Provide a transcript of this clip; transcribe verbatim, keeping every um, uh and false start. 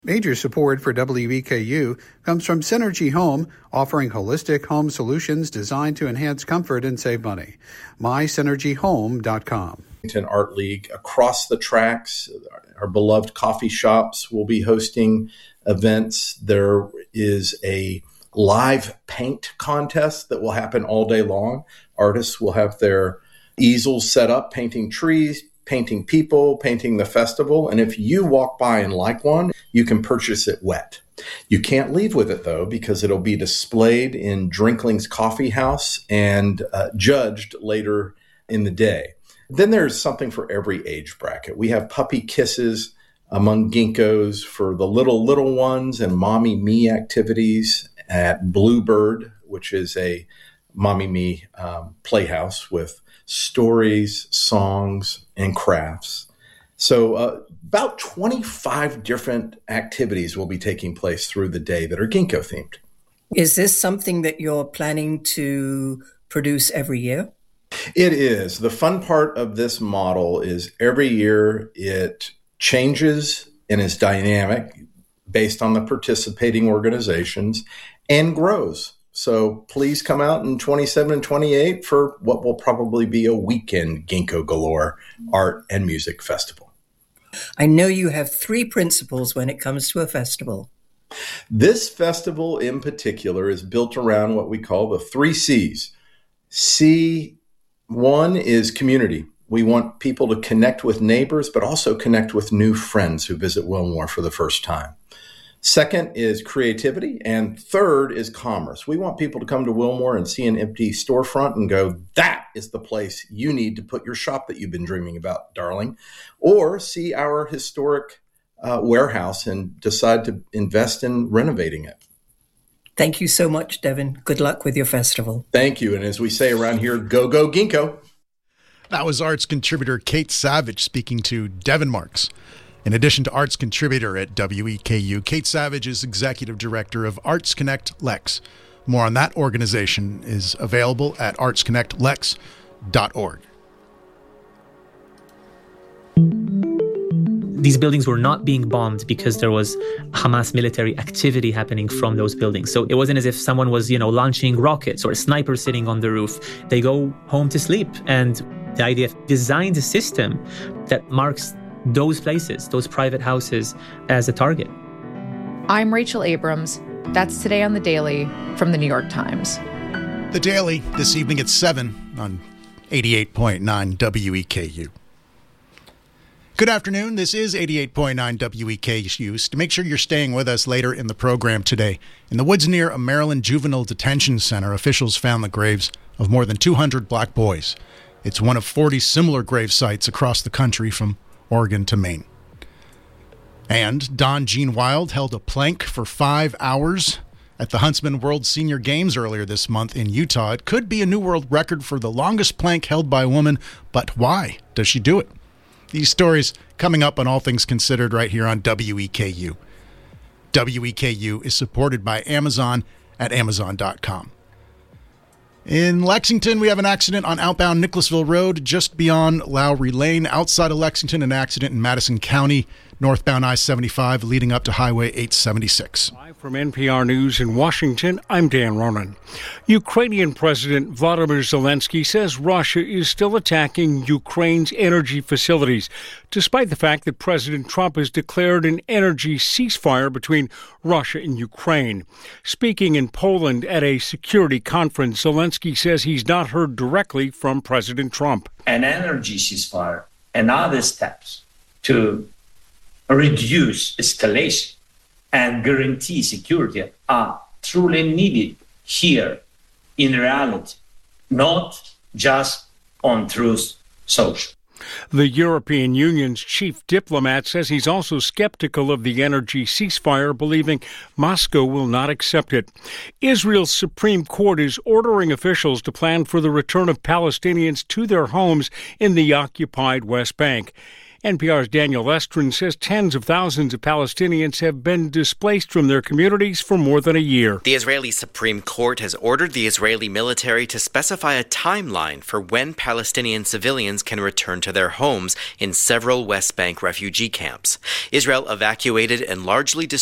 Major support for W E K U comes from Synergy Home, offering holistic home solutions designed to enhance comfort and save money. my synergy home dot com. Art League across the tracks, our beloved coffee shops will be hosting events. There is a live paint contest that will happen all day long. Artists will have their easels set up, painting trees, painting people, painting the festival. And if you walk by and like one, you can purchase it wet. You can't leave with it, though, because it'll be displayed in Drinkling's Coffee House and uh, judged later in the day. Then there's something for every age bracket. We have puppy kisses among ginkgos for the little, little ones and mommy me activities at Bluebird, which is a mommy me um, playhouse with stories, songs, and crafts. So uh, about twenty-five different activities will be taking place through the day that are ginkgo themed. Is this something that you're planning to produce every year? It is. The fun part of this model is every year it changes and is dynamic based on the participating organizations and grows. So please come out in twenty-seven and twenty-eight for what will probably be a weekend Ginkgo Galore art and music festival. I know you have three principles when it comes to a festival. This festival in particular is built around what we call the three C's. C one is community. We want people to connect with neighbors, but also connect with new friends who visit Wilmore for the first time. Second is creativity, and third is commerce. We want people to come to Wilmore and see an empty storefront and go, that is the place you need to put your shop that you've been dreaming about, darling. Or see our historic uh, warehouse and decide to invest in renovating it. Thank you so much, Devin. Good luck with your festival. Thank you. And as we say around here, go, go, ginkgo. That was arts contributor Kate Savage speaking to Devin Marks. In addition to arts contributor at W E K U, Kate Savage is executive director of Arts Connect Lex. More on that organization is available at arts connect lex dot org. These buildings were not being bombed because there was Hamas military activity happening from those buildings. So it wasn't as if someone was, you know, launching rockets or a sniper sitting on the roof. They go home to sleep. And the I D F designed a system that marks those places, those private houses, as a target. I'm Rachel Abrams. That's Today on The Daily from The New York Times. The Daily, this evening at seven on eighty-eight point nine W E K U. Good afternoon. This is eighty-eight point nine W E K U. To make sure you're staying with us later in the program today, in the woods near a Maryland juvenile detention center, officials found the graves of more than two hundred black boys. It's one of forty similar grave sites across the country from Oregon to Maine. And Don Gene Wild held a plank for five hours at the Huntsman World Senior Games earlier this month in Utah. It could be a new world record for the longest plank held by a woman, but why does she do it? These stories coming up on All Things Considered right here on W E K U. W E K U is supported by Amazon at amazon dot com. In Lexington, we have an accident on outbound Nicholasville Road just beyond Lowry Lane. Outside of Lexington, an accident in Madison County, northbound I seventy-five leading up to Highway eight seventy-six. Live from N P R News in Washington, I'm Dan Ronan. Ukrainian President Vladimir Zelensky says Russia is still attacking Ukraine's energy facilities, despite the fact that President Trump has declared an energy ceasefire between Russia and Ukraine. Speaking in Poland at a security conference, Zelensky says he's not heard directly from President Trump. An energy ceasefire and other steps to reduce escalation and guarantee security are truly needed here in reality, not just on Truth Social. The European Union's chief diplomat says he's also skeptical of the energy ceasefire, believing Moscow will not accept it. Israel's Supreme Court is ordering officials to plan for the return of Palestinians to their homes in the occupied West Bank. N P R's Daniel Estrin says tens of thousands of Palestinians have been displaced from their communities for more than a year. The Israeli Supreme Court has ordered the Israeli military to specify a timeline for when Palestinian civilians can return to their homes in several West Bank refugee camps. Israel evacuated and largely